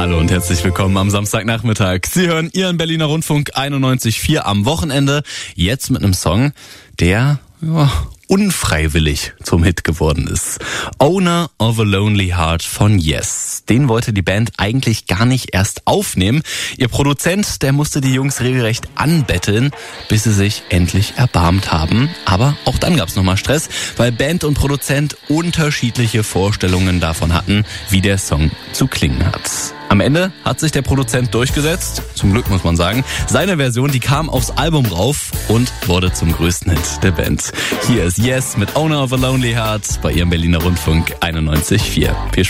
Hallo und herzlich willkommen am Samstagnachmittag. Sie hören Ihren Berliner Rundfunk 91.4 am Wochenende. Jetzt mit einem Song, der unfreiwillig zum Hit geworden ist. Owner of a Lonely Heart von Yes. Den wollte die Band eigentlich gar nicht erst aufnehmen. Ihr Produzent, der musste die Jungs regelrecht anbetteln, bis sie sich endlich erbarmt haben. Aber auch dann gab's nochmal Stress, weil Band und Produzent unterschiedliche Vorstellungen davon hatten, wie der Song zu klingen hat. Am Ende hat sich der Produzent durchgesetzt, zum Glück muss man sagen. Seine Version, die kam aufs Album rauf und wurde zum größten Hit der Band. Hier ist Yes mit Owner of a Lonely Heart bei Ihrem Berliner Rundfunk 91.4. Viel Spaß.